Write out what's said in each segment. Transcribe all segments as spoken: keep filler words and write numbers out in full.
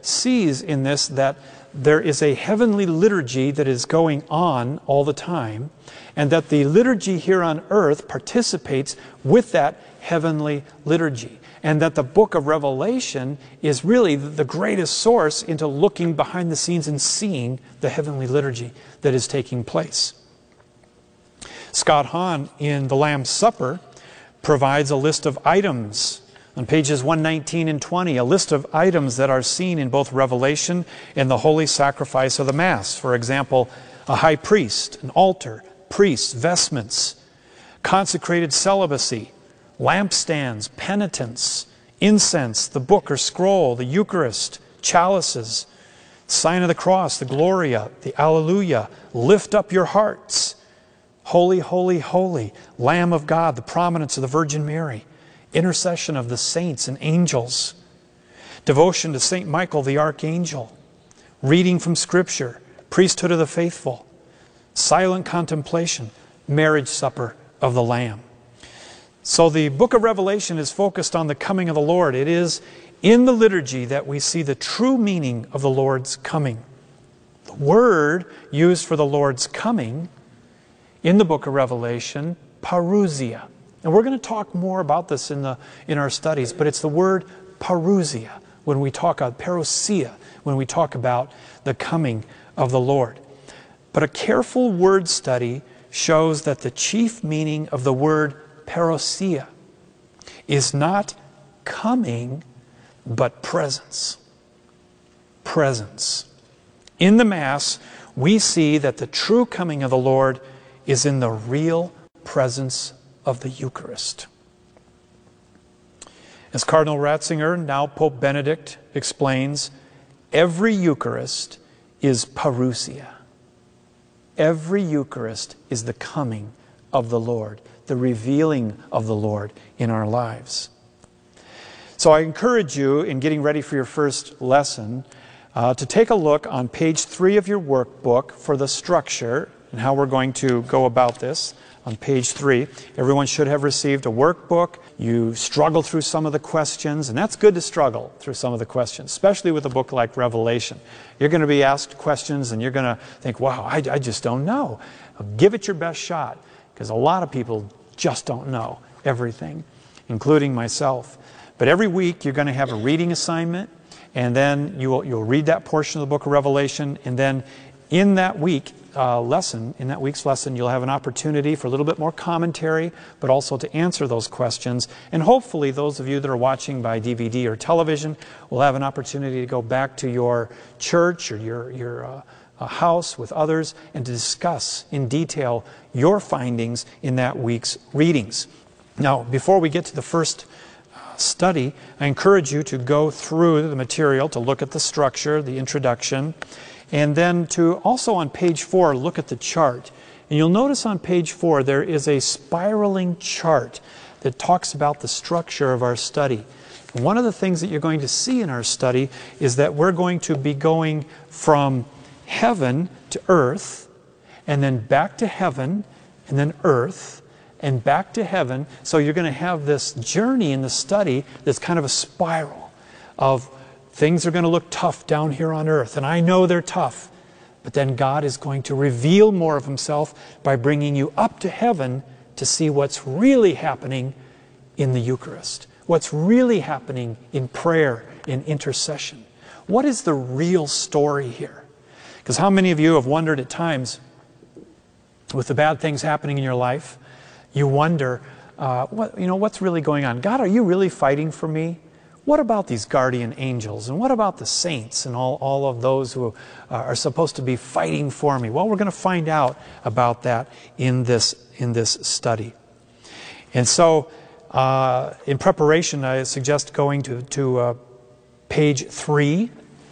sees in this that there is a heavenly liturgy that is going on all the time, and that the liturgy here on earth participates with that heavenly liturgy. And that the book of Revelation is really the greatest source into looking behind the scenes and seeing the heavenly liturgy that is taking place. Scott Hahn in The Lamb's Supper provides a list of items on pages one nineteen and twenty, a list of items that are seen in both Revelation and the holy sacrifice of the Mass. For example, a high priest, an altar, priests, vestments, consecrated celibacy, lampstands, penitence, incense, the book or scroll, the Eucharist, chalices, sign of the cross, the Gloria, the Alleluia, lift up your hearts, holy, holy, holy, Lamb of God, the prominence of the Virgin Mary, intercession of the saints and angels, devotion to Saint Michael the Archangel, reading from Scripture, priesthood of the faithful, silent contemplation, marriage supper of the Lamb. So the book of Revelation is focused on the coming of the Lord. It is in the liturgy that we see the true meaning of the Lord's coming. The word used for the Lord's coming in the book of Revelation, parousia. And we're going to talk more about this in, the, in our studies, but it's the word parousia when we talk about parousia, when we talk about the coming of the Lord. But a careful word study shows that the chief meaning of the word parousia is not coming, but presence. Presence. In the Mass, we see that the true coming of the Lord is in the real presence of the Eucharist. As Cardinal Ratzinger, now Pope Benedict, explains, every Eucharist is parousia. Every Eucharist is the coming of the Lord, the revealing of the Lord in our lives. So I encourage you, in getting ready for your first lesson, uh, to take a look on page three of your workbook for the structure and how we're going to go about this. On page three, everyone should have received a workbook. You struggle through some of the questions, and that's good to struggle through some of the questions, especially with a book like Revelation. You're going to be asked questions, and you're going to think, wow, I, I just don't know. Give it your best shot, because a lot of people just don't know everything, including myself. But every week, you're going to have a reading assignment, and then you will, you'll read that portion of the book of Revelation, and then in that week, Uh, lesson, in that week's lesson, you'll have an opportunity for a little bit more commentary, but also to answer those questions. And hopefully those of you that are watching by D V D or television will have an opportunity to go back to your church or your, your uh, uh, house with others and to discuss in detail your findings in that week's readings. Now, before we get to the first uh, study, I encourage you to go through the material, to look at the structure, the introduction, and then to also on page four, look at the chart. And you'll notice on page four there is a spiraling chart that talks about the structure of our study. And one of the things that you're going to see in our study is that we're going to be going from heaven to earth, and then back to heaven, and then earth, and back to heaven. So you're going to have this journey in the study that's kind of a spiral of things are going to look tough down here on earth, and I know they're tough. But then God is going to reveal more of Himself by bringing you up to heaven to see what's really happening in the Eucharist. What's really happening in prayer, in intercession. What is the real story here? Because how many of you have wondered at times, with the bad things happening in your life, you wonder, uh, what, you know, what's really going on? God, are you really fighting for me? What about these guardian angels? And what about the saints and all, all of those who are supposed to be fighting for me? Well, we're going to find out about that in this, in this study. And so, uh, in preparation, I suggest going to, to uh, page three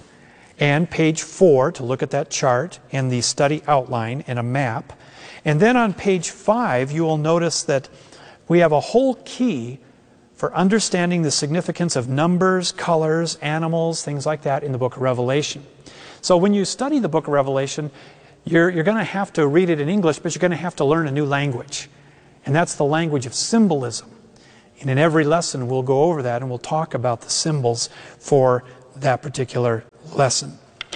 and page four to look at that chart and the study outline and a map. And then on page five, you will notice that we have a whole key for understanding the significance of numbers, colors, animals, things like that in the book of Revelation. So when you study the book of Revelation, you're, you're going to have to read it in English, but you're going to have to learn a new language. And that's the language of symbolism. And in every lesson we'll go over that and we'll talk about the symbols for that particular lesson.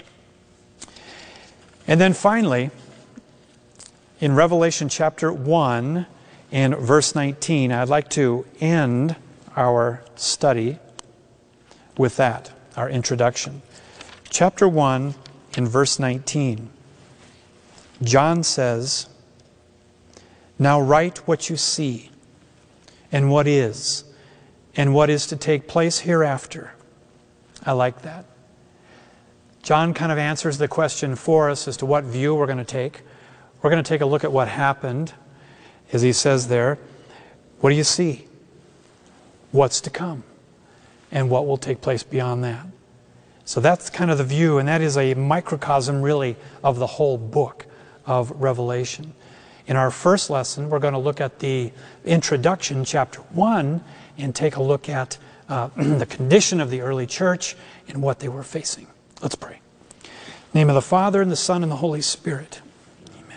And then finally, in Revelation chapter one and verse nineteen, I'd like to end our study with that, our introduction. Chapter one in verse nineteen, John says, "Now write what you see, and what is, and what is to take place hereafter." I like that. John kind of answers the question for us as to what view we're going to take. We're going to take a look at what happened, as he says there. What do you see? What's to come? And what will take place beyond that? So that's kind of the view, and that is a microcosm, really, of the whole book of Revelation. In our first lesson, we're going to look at the introduction, chapter one, and take a look at uh, the condition of the early church and what they were facing. Let's pray. In the name of the Father, and the Son, and the Holy Spirit. Amen.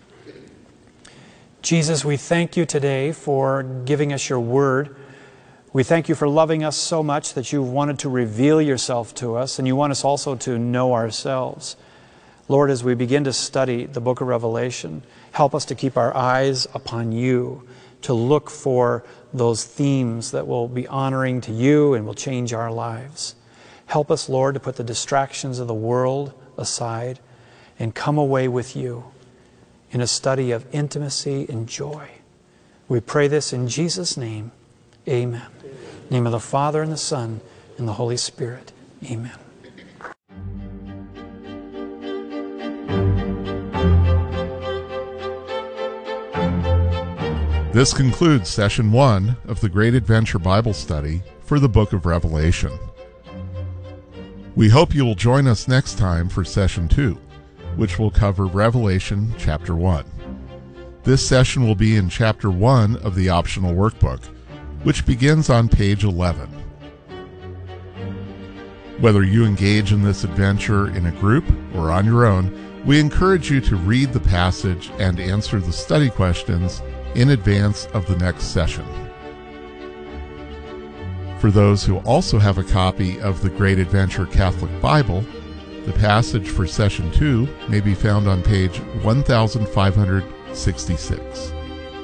Jesus, we thank you today for giving us your word. We thank you for loving us so much that you wanted to reveal yourself to us, and you want us also to know ourselves. Lord, as we begin to study the book of Revelation, help us to keep our eyes upon you, to look for those themes that will be honoring to you and will change our lives. Help us, Lord, to put the distractions of the world aside and come away with you in a study of intimacy and joy. We pray this in Jesus' name. Amen. In the name of the Father, and the Son, and the Holy Spirit. Amen. This concludes session one of the Great Adventure Bible Study for the Book of Revelation. We hope you will join us next time for session two, which will cover Revelation chapter one. This session will be in chapter one of the optional workbook, which begins on page eleven. Whether you engage in this adventure in a group or on your own, we encourage you to read the passage and answer the study questions in advance of the next session. For those who also have a copy of the Great Adventure Catholic Bible, the passage for session two may be found on page one thousand five hundred sixty-six.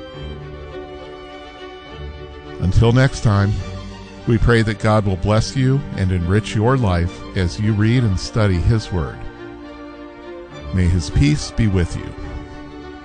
Until next time, we pray that God will bless you and enrich your life as you read and study His Word. May His peace be with you.